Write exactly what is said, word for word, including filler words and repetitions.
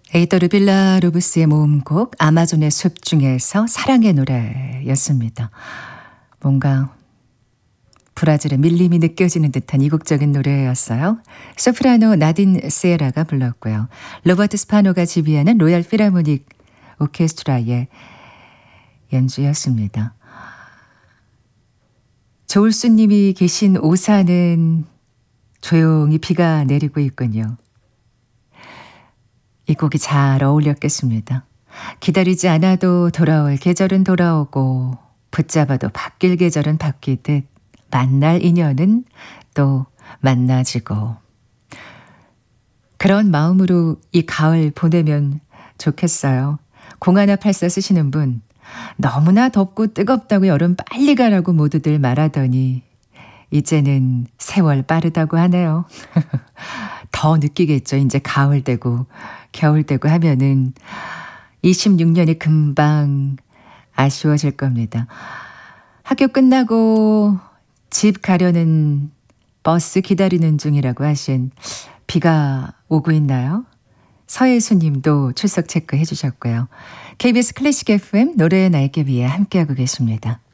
에이더르 빌라로브스의 모음곡 아마존의 숲 중에서 사랑의 노래였습니다. 뭔가 브라질의 밀림이 느껴지는 듯한 이국적인 노래였어요. 소프라노 나딘 세라가 불렀고요. 로버트 스파노가 지휘하는 로얄 필하모닉 오케스트라의 연주였습니다. 조울수님이 계신 오산은 조용히 비가 내리고 있군요. 이 곡이 잘 어울렸겠습니다. 기다리지 않아도 돌아올 계절은 돌아오고 붙잡아도 바뀔 계절은 바뀌듯 만날 인연은 또 만나지고 그런 마음으로 이 가을 보내면 좋겠어요. 공하나팔사 쓰시는 분 너무나 덥고 뜨겁다고 여름 빨리 가라고 모두들 말하더니 이제는 세월 빠르다고 하네요. 더 느끼겠죠. 이제 가을 되고 겨울 되고 하면은 이십육 년이 금방 아쉬워질 겁니다. 학교 끝나고 집 가려는 버스 기다리는 중이라고 하신 비가 오고 있나요? 서예수 님도 출석 체크해 주셨고요. 케이비에스 클래식 에프엠 노래의 날개 위에 함께하고 계십니다.